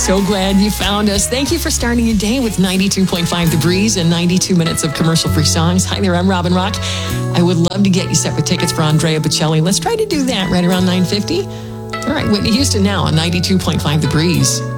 So glad you found us. Thank you for starting your day with 92.5 The Breeze and 92 minutes of commercial-free songs. Hi there, I'm Robin Rock. I would love to get you set with tickets for Andrea Bocelli. Let's try to do that right around 9:50. All right, Whitney Houston now on 92.5 The Breeze.